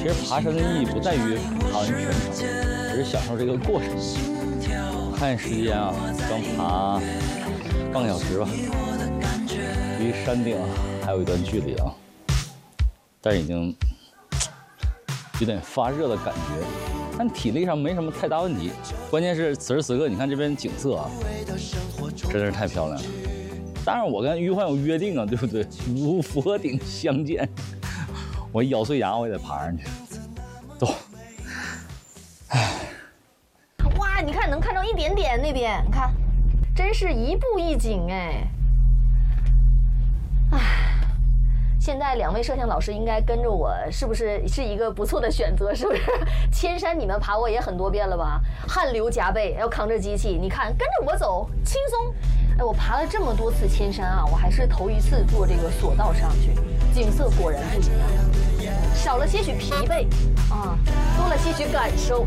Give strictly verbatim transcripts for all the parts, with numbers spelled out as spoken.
其实爬山的意义不在于爬完全程，只是享受这个过程。看时间啊，刚爬半个小时吧，离山顶还有一段距离啊，但是已经有点发热的感觉，但体力上没什么太大问题。关键是此时此刻，你看这边景色啊，真是太漂亮了。当然，我跟于欢有约定啊，对不对？如佛顶相见，我咬碎牙我也得爬上去。走。 哇，你看能看到一点点那边，你看，真是一步一景哎。唉，现在两位摄像老师应该跟着我，是不是是一个不错的选择？是不是？千山你们爬过也很多遍了吧？汗流浃背，要扛着机器，你看跟着我走，轻松。哎，我爬了这么多次千山啊，我还是头一次坐这个索道上去，景色果然不一样，少了些许疲惫啊，多了些许感受。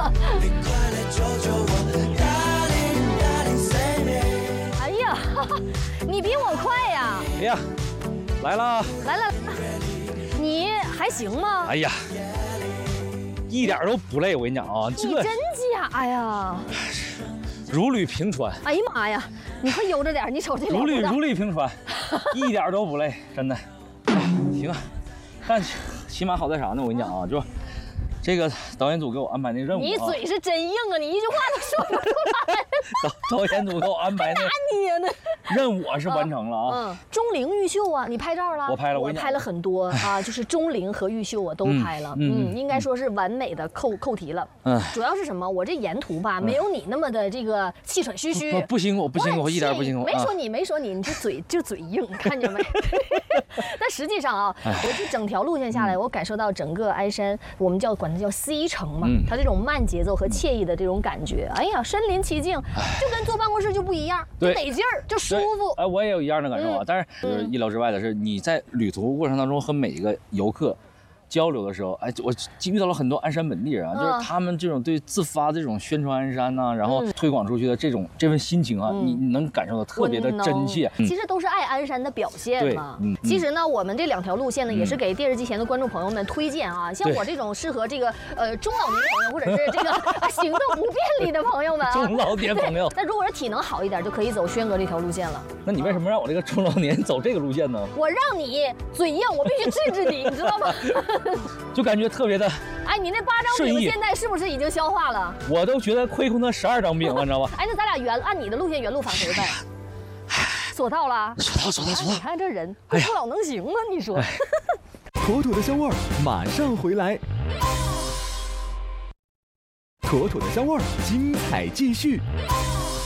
哎呀，你比我快呀！ 哎呀，来了， 来了，你还行吗？ 哎呀，一点都不累，我跟你讲啊， 这你真假呀？ 如履平川。 哎呀妈呀，你快悠着点，你瞅这如履如履平川，一点都不累，真的。行啊，但起码好在啥呢？我跟你讲啊，就这个导演组给我安排那任务、啊， 你嘴是真硬啊，你一句话都说不出来。 导导演组给我安排那你呀那任务我是完成了啊。 嗯，钟灵毓秀啊，你拍照了？ 我拍了， 我拍了很多啊，就是钟灵和毓秀我都拍了，嗯，嗯应该说是完美的扣扣题了。嗯，主要是什么？我这沿途吧，没有你那么的这个气喘吁吁。 不不辛苦，不辛苦，一点不辛苦。 没说你，没说你，你这嘴就嘴硬，看见没？但实际上啊，我这整条路线下来，我感受到整个鞍山，我们叫管它叫 C 城嘛，它这种慢节奏和惬意的这种感觉，哎呀，身临其境，就跟坐办公室就不一样，就得劲儿，就舒服。 哎，我也有一样的感受啊，但是就是意料之外的是，你在旅途过程当中和每一个游客交流的时候，哎，我遇到了很多鞍山本地人啊，就是他们这种对自发的这种宣传鞍山呐、啊，然后推广出去的这种这份心情啊，你你能感受到特别的真切。 其实都是爱鞍山的表现嘛。嗯。其实呢，我们这两条路线呢，也是给电视机前的观众朋友们推荐啊，像我这种适合这个呃中老年朋友或者是这个行动不便利的朋友们啊， 中老年朋友。 那如果是体能好一点，就可以走轩哥这条路线了。 那你为什么让我这个中老年走这个路线呢？ 我让你嘴硬，我必须治治你，你知道吗？ 就感觉特别的， 哎，你那八张饼现在是不是已经消化了？ 我都觉得亏空那十二张饼了，你知道吧？ 哎，那咱俩原按你的路线原路返回呗。索到了， 索到，索到，索到！ 你看这人，不老能行吗？你说。 妥妥的香味儿，马上回来。妥妥的香味儿，精彩继续。